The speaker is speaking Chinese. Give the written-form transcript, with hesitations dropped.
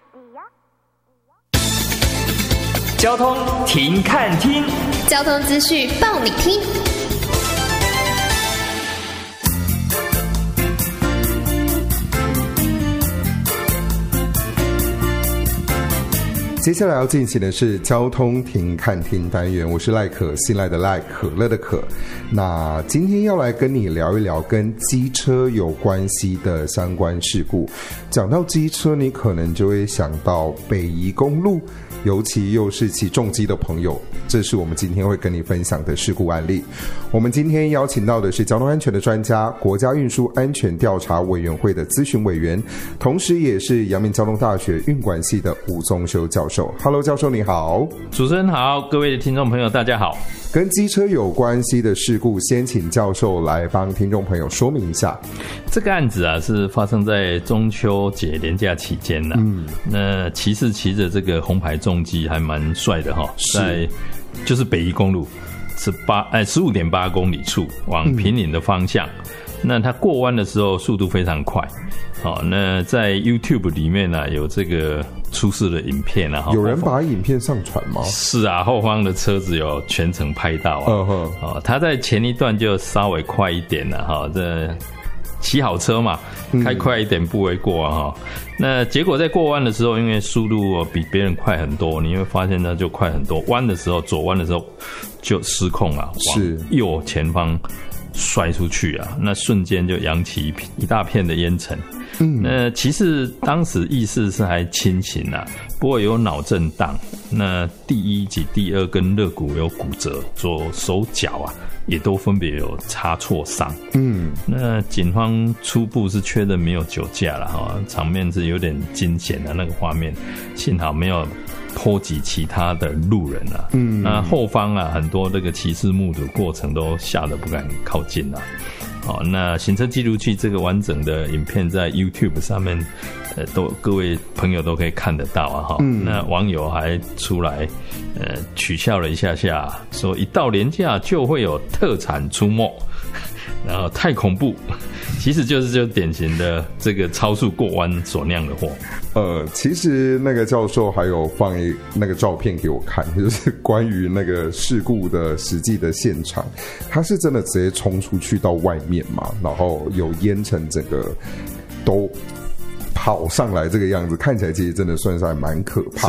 交通停看听， 交通资讯报你听。 接下来要进行的是交通停看听单元，我是赖可，信赖的赖，可乐的可。那今天要来跟你聊一聊跟机车有关系的相关事故。讲到机车，你可能就会想到北宜公路，尤其又是骑重机的朋友，这是我们今天会跟你分享的事故案例。我们今天邀请到的是交通安全的专家，国家运输安全调查委员会的咨询委员，同时也是阳明交通大学运管系的吴宗修教授。Hello， 教授你好。 主持人好，各位听众朋友大家好。 跟机车有关系的事故，先请教授来帮听众朋友说明一下。 这个案子啊，是发生在中秋节连假期间的。那骑士骑着这个红牌重机还蛮帅的哈，在就是北宜公路15.8公里处往坪林的方向。那他过弯的时候速度非常快。好，那在 YouTube 里面呢，有这个出事的影片啊， 有人把影片上传吗？ 是啊，后方的车子有全程拍到啊。他在前一段就稍微快一点了哈，这骑好车嘛，开快一点不为过啊哈。那结果在过弯的时候，因为速度比别人快很多，你会发现它就快很多。弯的时候，左弯的时候就失控了，往右前方摔出去啊，那瞬间就扬起一大片的烟尘。那其实当时意识是还清醒啊，不过有脑震荡。那第一及第二根肋骨有骨折，左手脚啊也都分别有擦挫伤。那警方初步是确认没有酒驾了哈，场面是有点惊险的那个画面，幸好没有波及其他的路人啊。那后方啊很多这个骑士目睹过程都吓得不敢靠近了。好，那行车记录器这个完整的影片在 YouTube 上面，各位朋友都可以看得到啊哈。那网友还出来取笑了一下，说一到连假就会有特产出没，然后太恐怖。其实就是典型的这个超速过弯所酿的祸。 其实那个教授还有放那个照片给我看，就是关于那个事故的实际的现场，他是真的直接冲出去到外面嘛，然后有烟尘整个都跑上来这个样子，看起来其实真的算是还蛮可怕的。